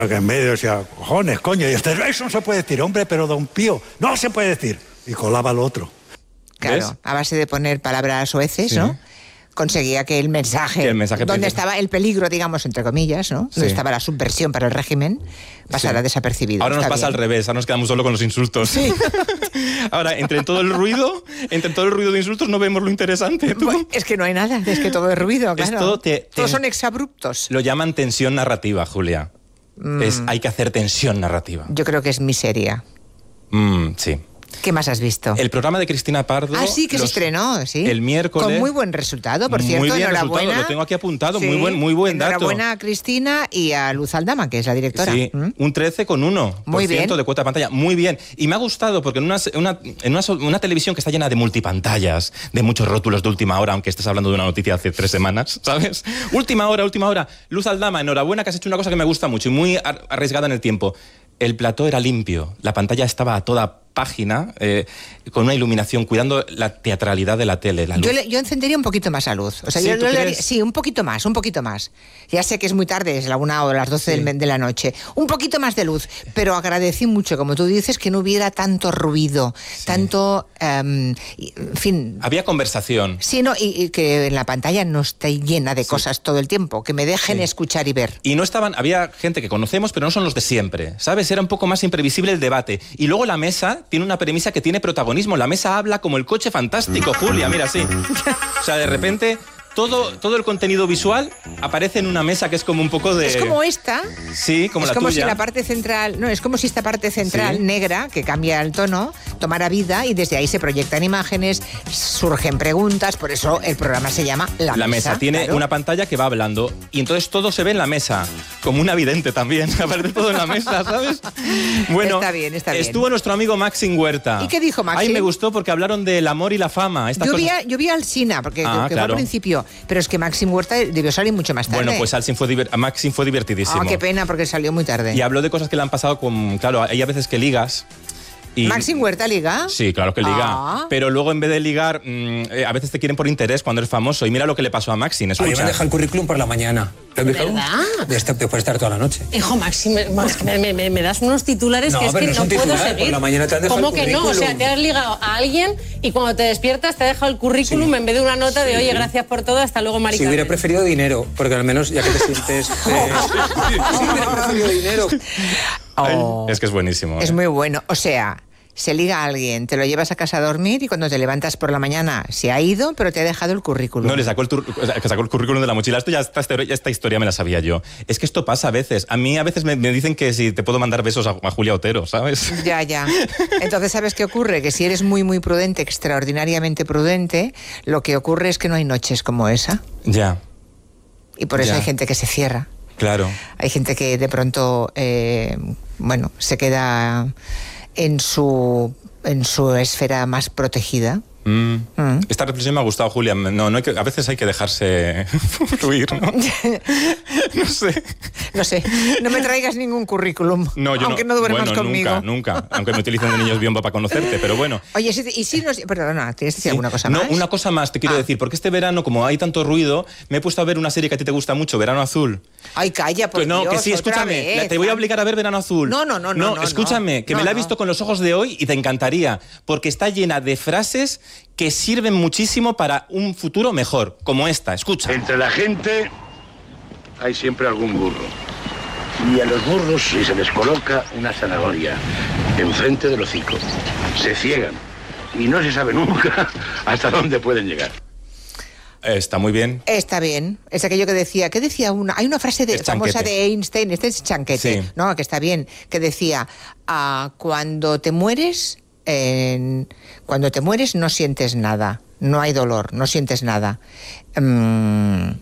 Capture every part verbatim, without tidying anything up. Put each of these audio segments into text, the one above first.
Que en medio decía, cojones, coño, y este, eso no se puede decir, hombre, pero don Pío, no se puede decir. Y colaba lo otro. Claro, ¿ves? a base de poner palabras oeces, Sí. ¿no? Conseguía que el mensaje, Que el mensaje donde principal. estaba el peligro, digamos, entre comillas, ¿no? Sí. Donde estaba la subversión para el régimen, pasara Sí. desapercibido. Ahora nos Está pasa bien. al revés, ahora nos quedamos solo con los insultos. Sí. Ahora, entre todo el ruido, entre todo el ruido de insultos no vemos lo interesante. ¿tú? Bueno, es que no hay nada, es que todo es ruido, claro. todo te- Todos te- son exabruptos. Lo llaman tensión narrativa, Julia. Mm. Es, hay que hacer tensión narrativa. Yo creo que es miseria. Mm, sí. ¿Qué más has visto? El programa de Cristina Pardo... Ah, sí, que se los- estrenó, sí. El miércoles... Con muy buen resultado, por Muy cierto, bien enhorabuena. resultado, lo tengo aquí apuntado, muy buen- muy buen dato. Enhorabuena a Cristina y a Luz Aldama, que es la directora. Sí, ¿Mm? un trece coma uno por Muy ciento bien. de cuota de pantalla. Muy bien. Y me ha gustado porque en una, una- en una, sol- una televisión que está llena de multipantallas, de muchos rótulos de última hora, aunque estés hablando de una noticia hace tres semanas, ¿sabes? Última hora, última hora. Luz Aldama, enhorabuena que has hecho una cosa que me gusta mucho y muy ar- arriesgada en el tiempo. El plató era limpio, la pantalla estaba a toda página, eh, con una iluminación, cuidando la teatralidad de la tele, la luz. Yo, le- yo encendería un poquito más la luz. O sea, ¿Sí, yo, tú yo le crees? haría- sí, un poquito más, un poquito más. Ya sé que es muy tarde, es la una o las doce Sí. del- de la noche. Un poquito más de luz, pero agradecí mucho, como tú dices, que no hubiera tanto ruido, tanto, em, y- en fin. Había conversación. Sí, no, y, y que en la pantalla no esté llena de cosas todo el tiempo, que me dejen Sí. escuchar y ver. Y no estaban, había gente que conocemos, pero no son los de siempre, ¿sabes? Era un poco más imprevisible el debate. Y luego la mesa tiene una premisa que tiene protagonismo. La mesa habla como el coche fantástico, Julia, mira, sí. O sea, de repente, todo, todo el contenido visual aparece en una mesa que es como un poco de... Es como esta. Sí, como es la como tuya. si la parte central, no, es como si esta parte central Sí. negra, que cambia el tono, tomara vida y desde ahí se proyectan imágenes, surgen preguntas, por eso el programa se llama La, La mesa tiene claro. una pantalla que va hablando y entonces todo se ve en la mesa, como una vidente también, aparece todo en la mesa, ¿sabes? Bueno, Está bien, está bien. estuvo nuestro amigo Maxim Huerta. ¿Y qué dijo Maxim? Ay, me gustó porque hablaron del amor y la fama. Estas Yo vi, cosas- a, yo vi al Sina, porque Ah, que claro. fue al principio, pero es que Maxim Huerta debió salir mucho más tarde. Bueno, pues Alcin fue diver- a Maxim fue divertidísimo. Ah, qué pena, porque salió muy tarde. Y habló de cosas que le han pasado con... Claro, hay a veces que ligas y... ¿Maxim Huerta liga? Sí, claro que liga. Ah. Pero luego en vez de ligar, mmm, eh, a veces te quieren por interés cuando eres famoso. Y mira lo que le pasó a Maxim, A mí me escucha. deja el currículum por la mañana. ¿Te has fijado? ¿Verdad? De estar, después de estar toda la noche. Hijo, Maxi, me, Max, me, me- me das unos titulares No, que es pero que no no son puedo titulares, seguir. por la mañana te han dejado ¿Cómo el que no? O sea, currículum. te has ligado a alguien y cuando te despiertas te ha dejado el currículum Sí. en vez de una nota de Sí. oye, gracias por todo, hasta luego, Mari Si hubiera Carmen. preferido dinero, porque al menos ya que te sientes... eh, si hubiera preferido dinero. Ay, Oh. es que es buenísimo. Es eh. muy bueno. O sea, se liga a alguien, te lo llevas a casa a dormir y cuando te levantas por la mañana se ha ido, pero te ha dejado el currículum. No, le sacó el, tur- o sea, que sacó el currículum de la mochila. Esto ya, esta, historia- esta historia me la sabía yo. Es que esto pasa a veces. A mí a veces me, me dicen que si te puedo mandar besos a, a Julia Otero, ¿sabes? Ya, ya. Entonces, ¿sabes qué ocurre? Que si eres muy, muy prudente, extraordinariamente prudente, lo que ocurre es que no hay noches como esa. Ya, Y por eso Ya. hay gente que se cierra. claro. Hay gente que de pronto, eh, bueno, se queda en su, en su esfera más protegida. Mm. Mm. Esta reflexión me ha gustado, Julia. No, no hay que, a veces hay que dejarse fluir, ¿no? No sé. No sé, no me traigas ningún currículum, No, yo aunque no, duermas bueno, conmigo. nunca, nunca. Aunque me utilicen de niños biombo para conocerte, pero bueno. Oye, si- y si nos... Perdona, ¿tienes que decir alguna cosa no, más? una cosa más te quiero Ah. decir, porque este verano, como hay tanto ruido, me he puesto a ver una serie que a ti te gusta mucho, Verano Azul. Ay, calla, por Que no, Dios, que sí, otra escúchame, vez. te voy a obligar a ver Verano Azul. No, no, no, no, no, escúchame, no. que No, me la he no. visto con los ojos de hoy y te encantaría, porque está llena de frases que sirven muchísimo para un futuro mejor, como esta, escucha. Entre la gente hay siempre algún burro. Y a los burros si se les coloca una zanahoria enfrente del hocico, se ciegan y no se sabe nunca hasta dónde pueden llegar. Eh, Está muy bien. Está bien. Es aquello que decía, ¿qué decía una? Hay una frase de, Es famosa chanquete. de Einstein, este es chanquete, Sí. ¿no? Que está bien, que decía, ah, cuando te mueres, eh, cuando te mueres no sientes nada, no hay dolor, no sientes nada. Mm,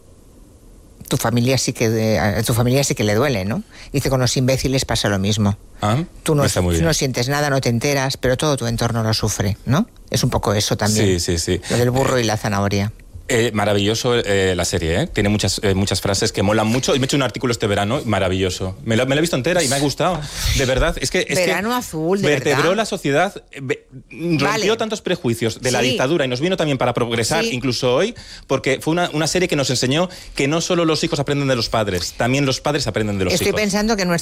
tu familia sí que de- a tu familia sí que le duele, ¿no? Dice, con los imbéciles pasa lo mismo. Ah, Tú no, está muy tú bien. no sientes nada, no te enteras, pero todo tu entorno lo sufre, ¿no? Es un poco eso también. Sí, sí, sí. Lo del burro y la zanahoria. Eh, maravilloso eh, la serie, ¿eh? Tiene muchas, eh, muchas frases que molan mucho. Y me he hecho un artículo este verano, maravilloso. Me lo, me lo he visto entera y me ha gustado. De verdad, es que... Es Verano que azul, de vertebró verdad. la sociedad, eh, ve- rompió Vale. tantos prejuicios de la Sí. dictadura y nos vino también para progresar, Sí. incluso hoy, porque fue una, una serie que nos enseñó que no solo los hijos aprenden de los padres, también los padres aprenden de los Estoy hijos. pensando que nuestra